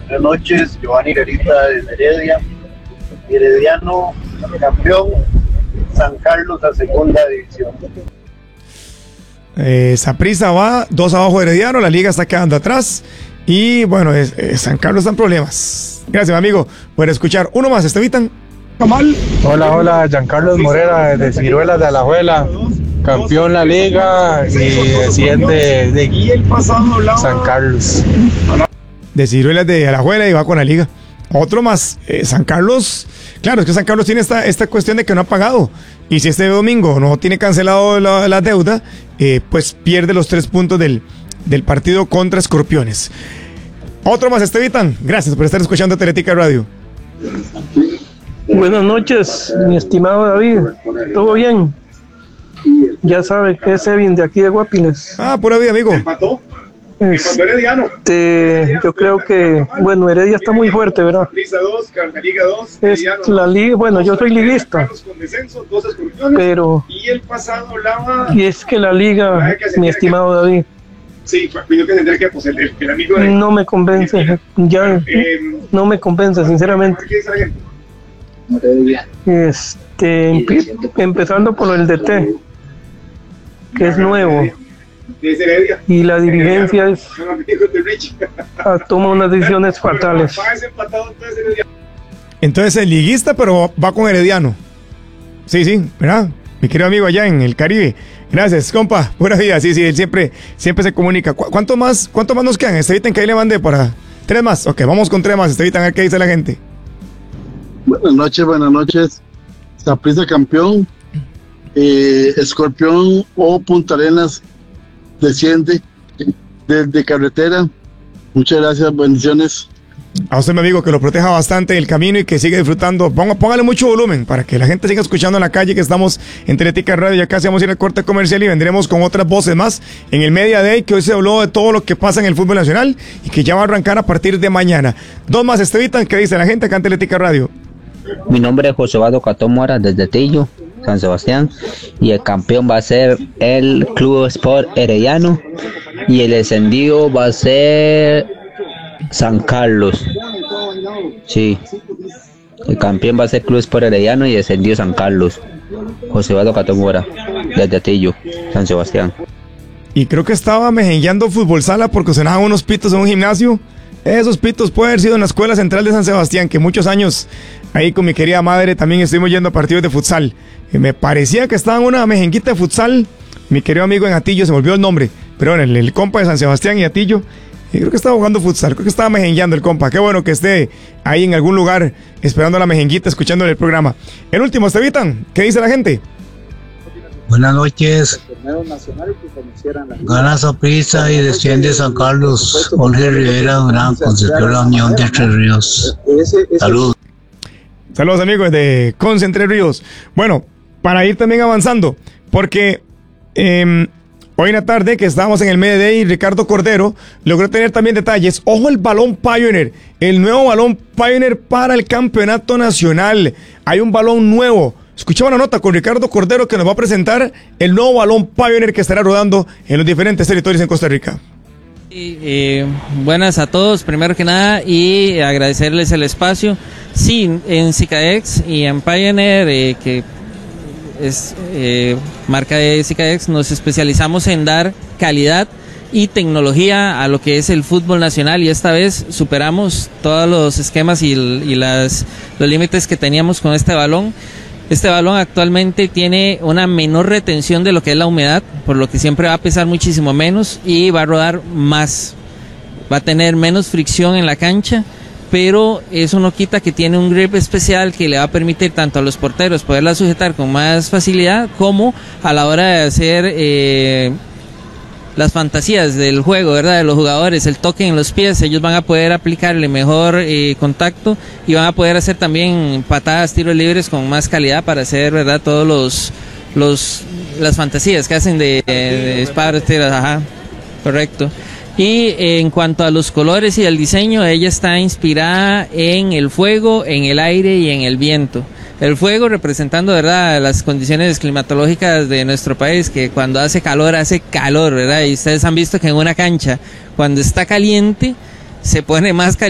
Buenas noches, Giovanni Garita de Heredia, Herediano, campeón, San Carlos a segunda división. Saprissa va 2 abajo de Herediano, la liga está quedando atrás y bueno, San Carlos está en problemas. Gracias, amigo, por escuchar. Uno más, Estevitan. Hola, Giancarlos Morera de Ciruelas de Alajuela, campeón la liga y presidente de San Carlos. De Ciruelas de Alajuela y va con la liga. Otro más, San Carlos. Claro, es que San Carlos tiene esta cuestión de que no ha pagado. Y si este domingo no tiene cancelado la deuda, pues pierde los 3 puntos del partido contra Escorpiones. Otro más, Estevitan. Gracias por estar escuchando Teletica Radio. Buenas noches, mi estimado David. ¿Todo bien? Ya sabe que es Evin de aquí de Guapiles. Pura vida, amigo. Yo creo que, bueno, Heredia está muy fuerte, ¿verdad? Es la liga, bueno, yo soy liguista, pero y es que la liga, mi estimado David, no me convence, ya no me convence, sinceramente. Empezando por el DT, que es nuevo. Y la dirigencia toma unas decisiones fatales. Entonces el liguista, pero va con Herediano. Sí, ¿verdad? Mi querido amigo allá en el Caribe. Gracias, compa. Buena vida. Sí, él siempre se comunica. ¿Cuánto más nos quedan? Estevitan, que ahí le mandé para 3 más. Ok, vamos con 3 más. Estevitan, a ver qué dice la gente. Buenas noches. Saprissa campeón. Escorpión o Punta Arenas desciende desde carretera. Muchas gracias, bendiciones. A usted, mi amigo, que lo proteja bastante en el camino y que siga disfrutando. Póngale mucho volumen para que la gente siga escuchando en la calle, que estamos en Teletica Radio. Ya casi vamos a ir al corte comercial y vendremos con otras voces más en el Media Day, que hoy se habló de todo lo que pasa en el fútbol nacional y que ya va a arrancar a partir de mañana. 2 más, Estevitan, ¿qué dice la gente acá en Teletica Radio? Mi nombre es José Vado Catón Mora desde Tillo, San Sebastián, y el campeón va a ser el Club Sport Herediano y el descendido va a ser San Carlos. Sí, el campeón va a ser Club Sport Herediano y descendido San Carlos. José Vado Catón Mora desde Tillo, San Sebastián. Y creo que estaba mejengueando fútbol sala porque sonaban unos pitos en un gimnasio. Esos pitos puede haber sido en la Escuela Central de San Sebastián, que muchos años ahí con mi querida madre también estuvimos yendo a partidos de futsal. Me parecía que estaba en una mejenguita de futsal. Mi querido amigo en Atillo, se me olvidó el nombre, pero bueno, el compa de San Sebastián y Atillo, creo que estaba jugando futsal, creo que estaba mejengueando el compa. Qué bueno que esté ahí en algún lugar esperando la mejenguita, escuchando el programa. El último, Estevitan, ¿qué dice la gente? Buenas noches. Gana Saprissa y desciende San Carlos. Jorge Rivera Durán, consejero de la Unión de Entre Ríos. Saludos. Saludos, amigos de Conce Entre Ríos. Bueno, para ir también avanzando, porque hoy en la tarde que estábamos en el Media Day, Ricardo Cordero logró tener también detalles. Ojo, el balón Pioneer, el nuevo balón Pioneer para el campeonato nacional. Hay un balón nuevo. Escuchamos la nota con Ricardo Cordero, que nos va a presentar el nuevo balón Pioneer que estará rodando en los diferentes territorios en Costa Rica. Buenas a todos, primero que nada, y agradecerles el espacio. Sí, en Sicaex y en Pioneer, que es marca de Sicaex, nos especializamos en dar calidad y tecnología a lo que es el fútbol nacional, y esta vez superamos todos los esquemas y los límites que teníamos con este balón. Este balón actualmente tiene una menor retención de lo que es la humedad, por lo que siempre va a pesar muchísimo menos y va a rodar más. Va a tener menos fricción en la cancha, pero eso no quita que tiene un grip especial que le va a permitir tanto a los porteros poderla sujetar con más facilidad, como a la hora de hacer las fantasías del juego, ¿verdad? De los jugadores, el toque en los pies, ellos van a poder aplicarle mejor contacto y van a poder hacer también patadas, tiros libres con más calidad para hacer, ¿verdad? Todos las fantasías que hacen de espadas, tiras, ajá, correcto. Y en cuanto a los colores y el diseño, ella está inspirada en el fuego, en el aire y en el viento. El fuego representando, ¿verdad?, las condiciones climatológicas de nuestro país, que cuando hace calor, ¿verdad? Y ustedes han visto que en una cancha, cuando está caliente, se pone más caliente.